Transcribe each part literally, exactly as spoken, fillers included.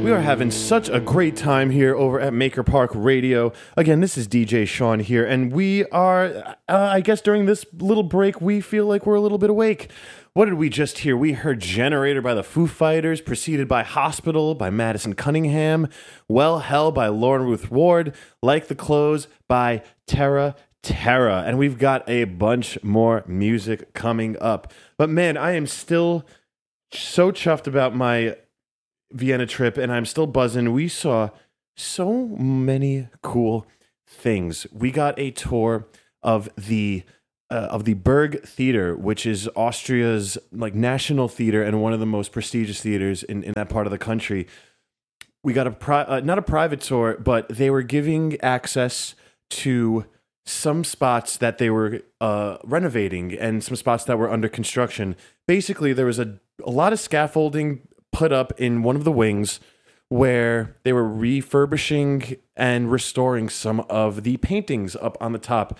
We are having such a great time here over at Maker Park Radio. Again, this is D J Sean here, and we are, uh, I guess during this little break, we feel like we're a little bit awake. What did we just hear? We heard Generator by the Foo Fighters, preceded by Hospital by Madison Cunningham, Well Hell by Lauren Ruth Ward, Like the Clothes by Terra Terra, and we've got a bunch more music coming up. But man, I am still so chuffed about my Vienna trip, and I'm still buzzing. We saw so many cool things. We got a tour of the uh, of the Berg Theater, which is Austria's like national theater and one of the most prestigious theaters in, in that part of the country. We got a pri- uh, not a private tour, but they were giving access to some spots that they were uh, renovating and some spots that were under construction. Basically, there was a, a lot of scaffolding put up in one of the wings where they were refurbishing and restoring some of the paintings up on the top.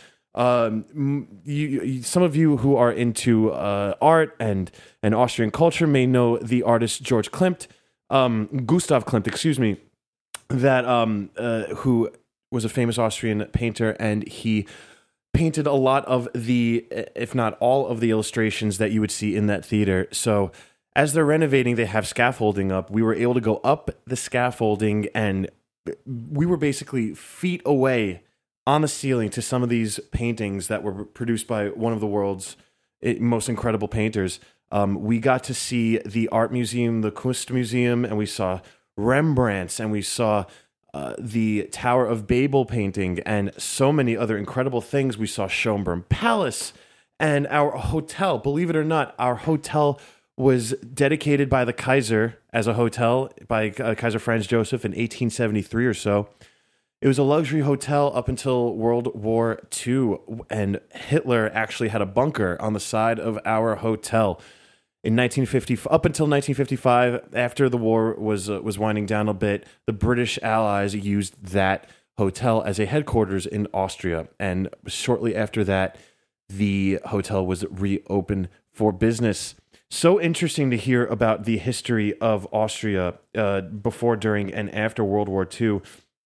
Um, you, you, some of you who are into uh, art and, and Austrian culture may know the artist George Klimt, um, Gustav Klimt, excuse me, that um, uh, who was a famous Austrian painter, and he painted a lot of the, if not all of the illustrations that you would see in that theater. So as they're renovating, they have scaffolding up. We were able to go up the scaffolding, and we were basically feet away on the ceiling to some of these paintings that were produced by one of the world's most incredible painters. Um, we got to see the art museum, the Kunstmuseum, and we saw Rembrandts, and we saw uh, the Tower of Babel painting, and so many other incredible things. We saw Schönbrunn Palace, and our hotel, believe it or not, our hotel was dedicated by the Kaiser as a hotel by uh, Kaiser Franz Joseph in eighteen seventy-three or so. It was a luxury hotel up until World War Two, and Hitler actually had a bunker on the side of our hotel in nineteen fifty. Up until nineteen fifty-five, after the war was uh, was winding down a bit, the British Allies used that hotel as a headquarters in Austria, and shortly after that, the hotel was reopened for business. So interesting to hear about the history of Austria uh, before, during, and after World War Two.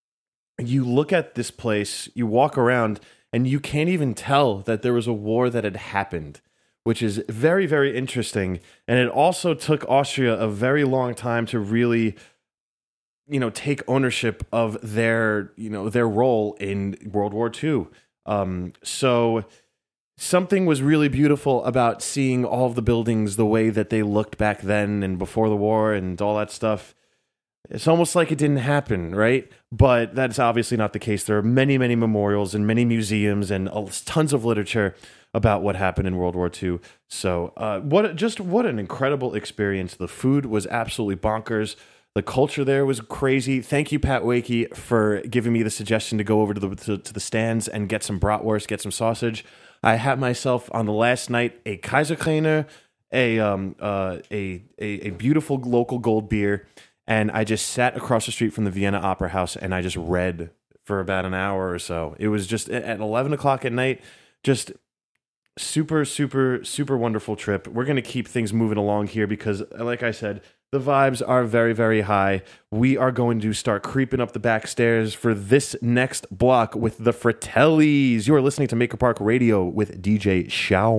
You look at this place, you walk around, and you can't even tell that there was a war that had happened, which is very, very interesting. And it also took Austria a very long time to really, you know, take ownership of their, you know, their role in World War Two. Um, so something was really beautiful about seeing all of the buildings the way that they looked back then and before the war and all that stuff. It's almost like it didn't happen, right? But that's obviously not the case. There are many, many memorials and many museums and tons of literature about what happened in World War Two. So uh, what just what an incredible experience. The food was absolutely bonkers. The culture there was crazy. Thank you, Pat Wakey, for giving me the suggestion to go over to the to, to the stands and get some bratwurst, get some sausage. I had myself on the last night a Kaiserkleiner, a um uh a, a a beautiful local gold beer, and I just sat across the street from the Vienna Opera House and I just read for about an hour or so. It was just at eleven o'clock at night, just super, super, super wonderful trip. We're going to keep things moving along here because, like I said, the vibes are very, very high. We are going to start creeping up the back stairs for this next block with the Fratellis. You are listening to Maker Park Radio with D J Shaw.